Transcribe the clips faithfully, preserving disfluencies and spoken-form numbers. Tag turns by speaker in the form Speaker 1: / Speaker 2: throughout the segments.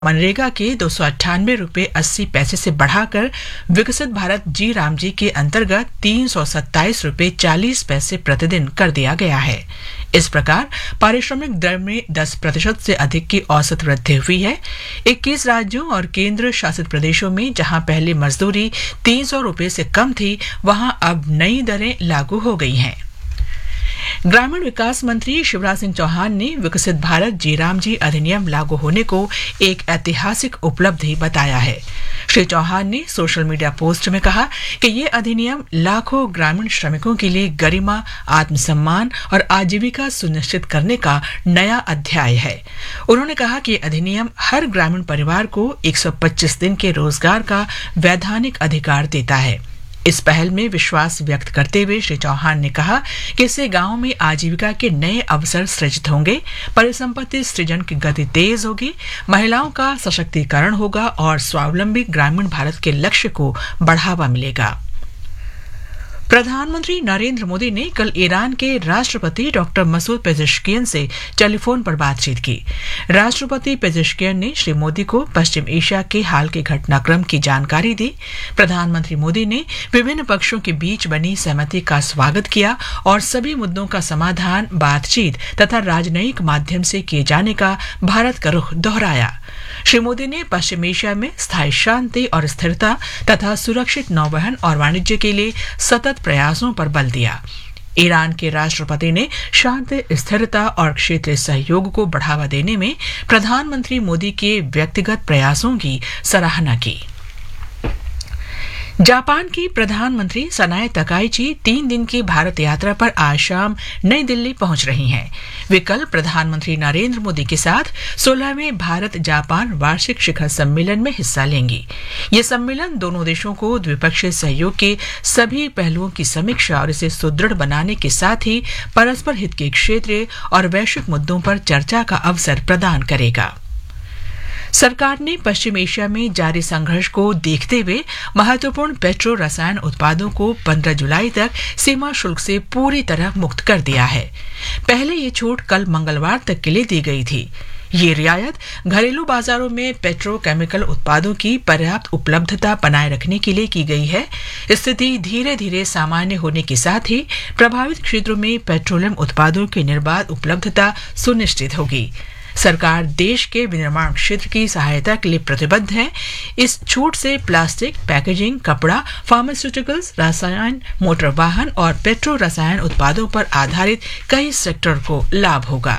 Speaker 1: मनरेगा के दो सौ अट्ठानवे रूपए अस्सी पैसे से बढ़ाकर विकसित भारत जी राम जी के अंतर्गत तीन सौ सत्ताईस रूपए चालीस पैसे प्रतिदिन कर दिया गया है। इस प्रकार पारिश्रमिक दर में दस प्रतिशत से अधिक की औसत वृद्धि हुई है। इक्कीस राज्यों और केंद्र शासित प्रदेशों में जहां पहले मजदूरी तीन सौ रूपए से कम थी, वहां अब नई दरें लागू हो गई हैं। ग्रामीण विकास मंत्री शिवराज सिंह चौहान ने विकसित भारत जी राम जी अधिनियम लागू होने को एक ऐतिहासिक उपलब्धि बताया है। श्री चौहान ने सोशल मीडिया पोस्ट में कहा कि ये अधिनियम लाखों ग्रामीण श्रमिकों के लिए गरिमा, आत्मसम्मान और आजीविका सुनिश्चित करने का नया अध्याय है। उन्होंने कहा कि अधिनियम हर ग्रामीण परिवार को एक सौ पच्चीस दिन के रोजगार का वैधानिक अधिकार देता है। इस पहल में विश्वास व्यक्त करते हुए श्री चौहान ने कहा कि इससे गांव में आजीविका के नए अवसर सृजित होंगे, परिसंपत्ति सृजन की गति तेज होगी, महिलाओं का सशक्तिकरण होगा और स्वावलंबी ग्रामीण भारत के लक्ष्य को बढ़ावा मिलेगा। प्रधानमंत्री नरेंद्र मोदी ने कल ईरान के राष्ट्रपति डॉक्टर मसूद पेजेश्कियन से टेलीफोन पर बातचीत की। राष्ट्रपति पेजेश्कियन ने श्री मोदी को पश्चिम एशिया के हाल के घटनाक्रम की जानकारी दी। प्रधानमंत्री मोदी ने विभिन्न पक्षों के बीच बनी सहमति का स्वागत किया और सभी मुद्दों का समाधान बातचीत तथा राजनयिक माध्यम से किए जाने का भारत का रुख दोहराया। श्री मोदी ने पश्चिम एशिया में स्थायी शांति और स्थिरता तथा सुरक्षित नौवहन और वाणिज्य के लिए सतत प्रयासों पर बल दिया। ईरान के राष्ट्रपति ने शांति, स्थिरता और क्षेत्रीय सहयोग को बढ़ावा देने में प्रधानमंत्री मोदी के व्यक्तिगत प्रयासों की सराहना की। जापान की प्रधानमंत्री सनाए तकाइची तीन दिन की भारत यात्रा पर आज शाम नई दिल्ली पहुंच रही हैं। वे कल प्रधानमंत्री नरेंद्र मोदी के साथ सोलहवें भारत जापान वार्षिक शिखर सम्मेलन में हिस्सा लेंगी। ये सम्मेलन दोनों देशों को द्विपक्षीय सहयोग के सभी पहलुओं की समीक्षा और इसे सुदृढ़ बनाने के साथ ही परस्पर हित के क्षेत्रीय और वैश्विक मुद्दों पर चर्चा का अवसर प्रदान करेगा। सरकार ने पश्चिम एशिया में जारी संघर्ष को देखते हुए महत्वपूर्ण पेट्रो रसायन उत्पादों को पंद्रह जुलाई तक सीमा शुल्क से पूरी तरह मुक्त कर दिया है। पहले ये छूट कल मंगलवार तक के लिए दी गई थी। ये रियायत घरेलू बाजारों में पेट्रोकेमिकल उत्पादों की पर्याप्त उपलब्धता बनाए रखने के लिए की गई है। स्थिति धीरे धीरे सामान्य होने के साथ ही प्रभावित क्षेत्रों में पेट्रोलियम उत्पादों की निर्बाध उपलब्धता सुनिश्चित होगी। सरकार देश के विनिर्माण क्षेत्र की सहायता के लिए प्रतिबद्ध है। इस छूट से प्लास्टिक, पैकेजिंग, कपड़ा, फार्मास्यूटिकल्स, रसायन, मोटर वाहन और पेट्रो रसायन उत्पादों पर आधारित कई सेक्टर को लाभ होगा।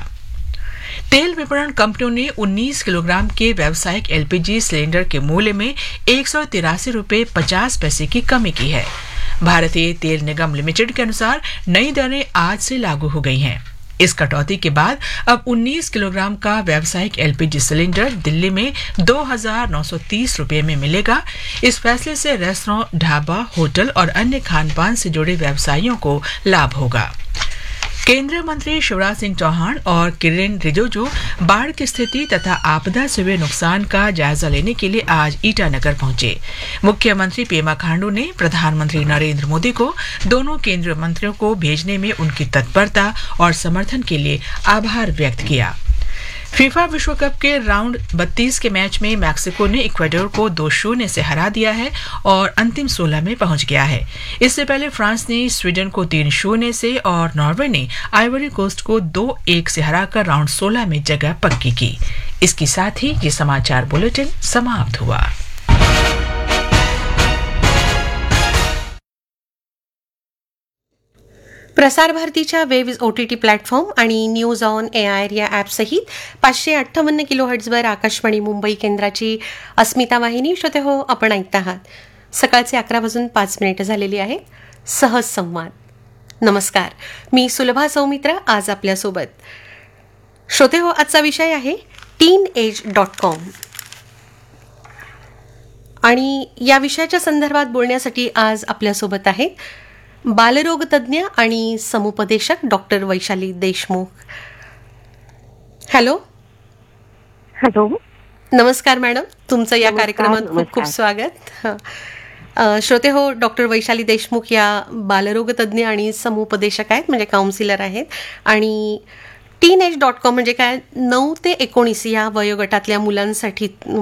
Speaker 1: तेल विपणन कंपनियों ने उन्नीस किलोग्राम के व्यावसायिक एलपीजी सिलेंडर के मूल्य में एक सौ तिरासी रूपए पचास पैसे की कमी की है। भारतीय तेल निगम लिमिटेड के अनुसार नई दरें आज से लागू हो गई हैं। इस कटौती के बाद अब उन्नीस किलोग्राम का व्यावसायिक एलपीजी सिलेंडर दिल्ली में दो हजार नौ सौ तीस रुपए में मिलेगा। इस फैसले से रेस्तरां, ढाबा, होटल और अन्य खानपान से जुड़े व्यवसायियों को लाभ होगा। केंद्रीय मंत्री शिवराज सिंह चौहान और किरेन रिजिजू बाढ़ की स्थिति तथा आपदा से हुए नुकसान का जायजा लेने के लिए आज ईटानगर पहुंचे। मुख्यमंत्री पेमा खांडू ने प्रधानमंत्री नरेंद्र मोदी को दोनों केंद्रीय मंत्रियों को भेजने में उनकी तत्परता और समर्थन के लिए आभार व्यक्त किया। फीफा विश्व कप के राउंड बत्तीस के मैच में मैक्सिको ने इक्वाडोर को दो शून्य से हरा दिया है और अंतिम सोलह में पहुंच गया है। इससे पहले फ्रांस ने स्वीडन को तीन शून्य से और नॉर्वे ने आइवरी कोस्ट को दो एक से हराकर राउंड सोलह में जगह पक्की की। इसके साथ ही ये समाचार बुलेटिन समाप्त हुआ।
Speaker 2: प्रसार भारतीच्या वेब ओटीटी प्लॅटफॉर्म आणि न्यूज ऑन एआयर या ॲपसहित पाचशे अठ्ठावन्न किलोहर्ट्झवर आकाशवाणी मुंबई केंद्राची अस्मिता वाहिनी श्रोते हो आपण ऐकत आहात। सकाळचे अकरा वाजून पाच मिनिटं झालेली आहेत। सहज संवाद. नमस्कार, मी सुलभा सौमित्र आज आपल्यासोबत. श्रोते हो, आजचा विषय आहे टीन एज डॉट कॉम आणि या विषयाच्या संदर्भात बोलण्यासाठी आज आपल्यासोबत आहेत बालरोग तज्ज्ञ आणि समुपदेशक doctor Vaishali Deshmukh. Hello
Speaker 3: hello
Speaker 2: नमस्कार मॅडम, तुमचं या कार्यक्रमात खूप खूप स्वागत. श्रोते हो, डॉक्टर वैशाली देशमुख या बालरोग तज्ज्ञ आणि समुपदेशक आहेत, म्हणजे काउन्सिलर आहेत आणि टीन एज डॉट कॉम म्हणजे काय, नऊ ते एकोणीस या वयोगटातल्या मुलांसाठी